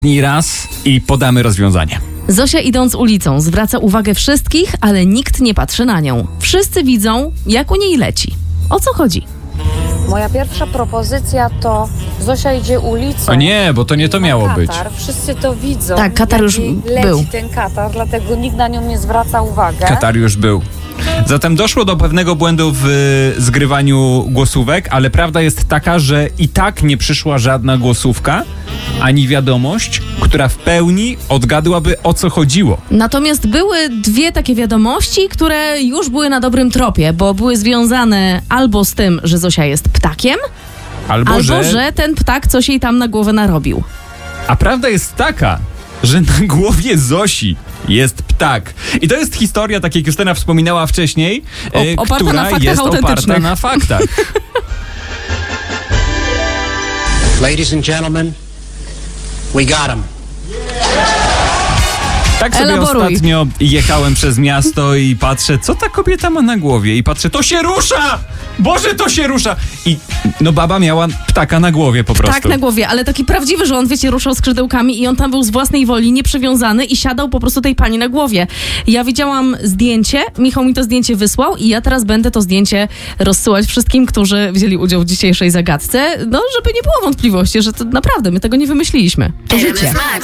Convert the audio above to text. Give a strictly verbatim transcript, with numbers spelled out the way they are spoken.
I raz i podamy rozwiązanie. Zosia, idąc ulicą, zwraca uwagę wszystkich, ale nikt nie patrzy na nią. Wszyscy widzą, jak u niej leci. O co chodzi? Moja pierwsza propozycja to Zosia idzie ulicą. O nie, bo to nie to miało katar. być. Wszyscy to widzą. Tak, katar już Jaki leci był. ten katar, dlatego nikt na nią nie zwraca uwagi. Katar już był. Zatem doszło do pewnego błędu w y, zgrywaniu głosówek, ale prawda jest taka, że i tak nie przyszła żadna głosówka, ani wiadomość, która w pełni odgadłaby, o co chodziło. Natomiast były dwie takie wiadomości, które już były na dobrym tropie, bo były związane albo z tym, że Zosia jest ptakiem, Albo, albo że... że ten ptak coś jej tam na głowę narobił. A prawda jest taka, że na głowie Zosi jest ptak. I to jest historia, tak jak Justyna wspominała wcześniej, O- e, oparta która na faktach jest oparta autentycznych. na faktach. Ladies and gentlemen, we got him. Tak sobie Elaboruj. ostatnio jechałem przez miasto i patrzę, co ta kobieta ma na głowie. I patrzę, to się rusza! Boże, to się rusza! I no baba miała ptaka na głowie po prostu. Tak, na głowie, ale taki prawdziwy, że on, wiecie, ruszał skrzydełkami i on tam był z własnej woli nieprzywiązany i siadał po prostu tej pani na głowie. Ja widziałam zdjęcie, Michał mi to zdjęcie wysłał i ja teraz będę to zdjęcie rozsyłać wszystkim, którzy wzięli udział w dzisiejszej zagadce, no żeby nie było wątpliwości, że to naprawdę, my tego nie wymyśliliśmy. To życie.